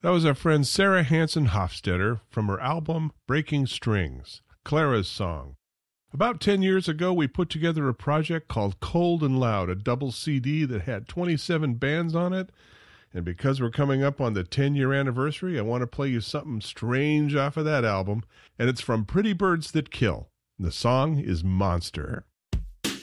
That was our friend Sarah Hansen Hofstetter from her album Breaking Strings, Clara's song. About 10 years ago, we put together a project called Cold and Loud, a double CD that had 27 bands on it. And because we're coming up on the 10-year anniversary, I want to play you something strange off of that album. And it's from Pretty Birds That Kill. The song is Monster.